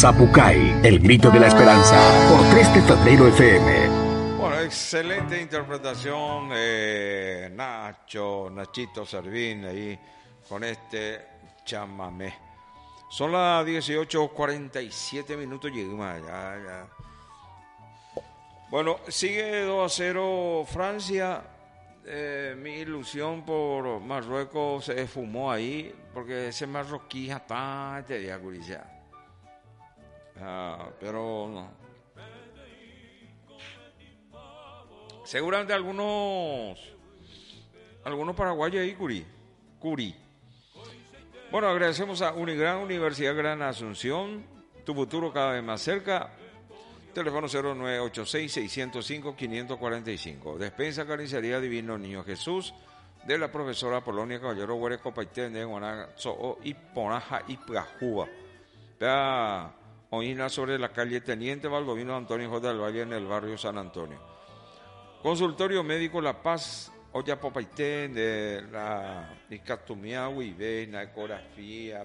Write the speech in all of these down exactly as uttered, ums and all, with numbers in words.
Zapucay, el grito de la esperanza, por tres de febrero F M. Bueno, excelente interpretación, eh, Nacho, Nachito Servín, ahí con este chamamé. Son las dieciocho cuarenta y siete minutos, llegamos allá, ya. Bueno, sigue dos a cero Francia. Eh, mi ilusión por Marruecos se esfumó ahí, porque ese marroquí está este día, curiosidad. Ah, pero no. Seguramente algunos algunos paraguayos ahí, Curi. Curi. Bueno, agradecemos a Unigran, Universidad Gran Asunción. Tu futuro cada vez más cerca. Teléfono cero nueve ocho seis, seis cero cinco, cinco cuatro cinco. Despensa Carnicería Divino Niño Jesús. De la profesora Polonia Caballero Huereco Paitén de Guanazo y Ponaja y Plajúa. Vea, oína sobre la calle Teniente Baldovino Antonio J. del Valle en el barrio San Antonio. Consultorio Médico La Paz, Olla Popaitén de la Iscatumia, Huibena, Ecografía,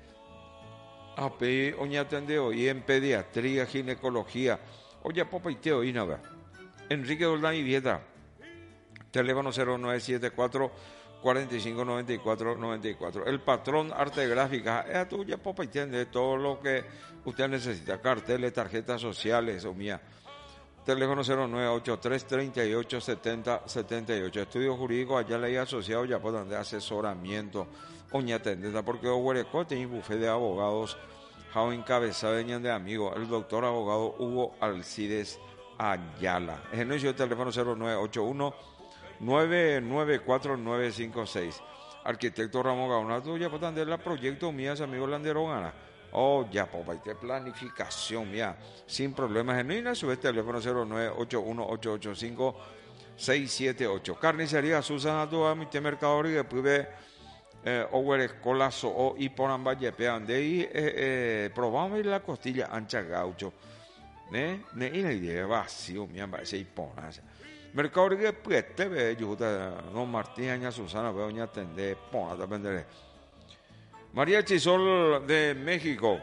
A P, Oñatendeo y en Pediatría, Ginecología, Olla Popaitén, Oína, Enrique Doldán y Vieta, teléfono cero nueve siete cuatro, cuatro cinco nueve cuatro nueve cuatro. El patrón arte gráfica, es a tuya Popaitén de todo lo que usted necesita, carteles, tarjetas sociales, o mía. Teléfono cero nueve ocho tres, tres ocho, siete cero siete ocho. Estudio jurídico allá le asociado ya por donde asesoramiento. Oña tendeta porque Huereco tiene bufete de abogados. Jao encabezado de amigos. El doctor abogado Hugo Alcides Ayala. Es el nuestro teléfono cero nueve ocho uno, nueve nueve cuatro nueve cinco seis. Arquitecto Ramón Gaona tuya por donde la proyecto mías amigos Landero Gana. Oh, ya, papá, y planificación, mía, sin problemas genuinos, sube el teléfono cero nueve ocho uno ocho ocho cinco seis siete ocho. Carnicería Susan Atua, mi te mercador y después ve eh, Ower Escolazo o y por Ambaye pean de ahí eh, eh, probamos la costilla ancha gaucho, ¿eh? Ne y la idea vacío, mi amba ese iponaza. Mercador y después te ve yo no Martín aña Susana veo ña tende pona te venderé. María Chisol de México,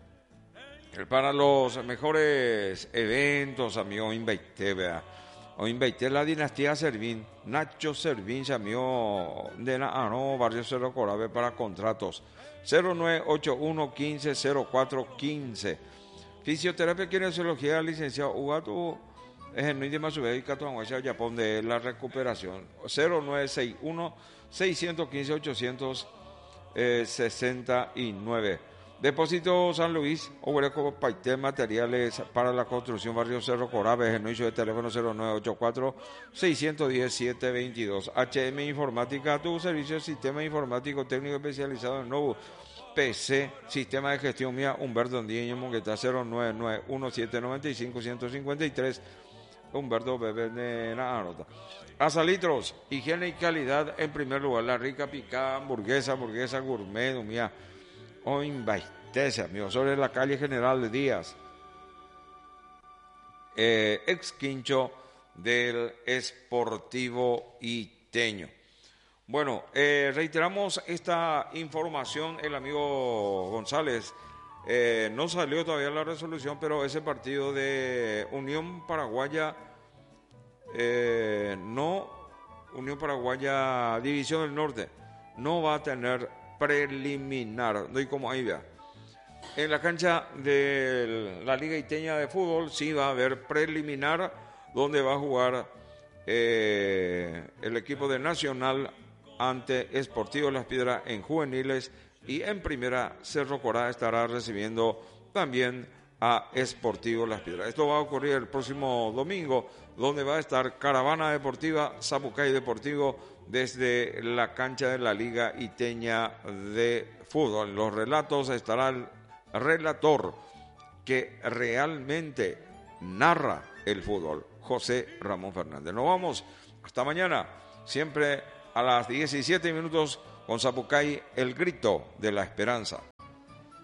para los mejores eventos, amigo, invité, ¿verdad? O invité la dinastía Servín, Nacho Servín, amigo de la Ano, Barrio Cerro Corabe, para contratos, cero nueve ocho uno quince cero cuatro quince. Fisioterapia, kinesiología, licenciado Ugato, es el Nuy de Masubé y Catuanguacha, Japón de la recuperación, cero nueve seis uno, seis uno cinco, ocho cero sesenta y nueve. Depósito San Luis, Oguereco Paité, materiales para la construcción, Barrio Cerro Corabe, el de teléfono cero nueve ocho cuatro, seis uno cero, siete dos dos. H M Informática, tu servicio de sistema informático técnico especializado en nuevo P C, sistema de gestión mía, Humberto Ndieño Mongueta, cero nueve nueve uno siete nueve cinco uno cinco tres. Humberto Bebé de la Anota. Azalitros, higiene y calidad en primer lugar. La rica picada, hamburguesa, hamburguesa gourmet, mía. O invaitese, amigo, sobre la calle General de Díaz. Eh, ex quincho del Esportivo Iteño. Bueno, eh, reiteramos esta información. El amigo González eh, no salió todavía la resolución, pero ese partido de Unión Paraguaya eh, no Unión Paraguaya División del Norte no va a tener preliminar, doy como ahí vea. En la cancha de la Liga Iteña de Fútbol sí va a haber preliminar, donde va a jugar eh, el equipo de Nacional ante Esportivo Las Piedras en juveniles, y en primera Cerro Corá estará recibiendo también a Esportivo Las Piedras. Esto va a ocurrir el próximo domingo, donde va a estar Caravana Deportiva, Zapucay Deportivo, desde la cancha de la Liga Iteña de Fútbol. En los relatos estará el relator que realmente narra el fútbol, José Ramón Fernández. Nos vamos, hasta mañana, siempre a las diecisiete minutos con Zapucay, el grito de la esperanza.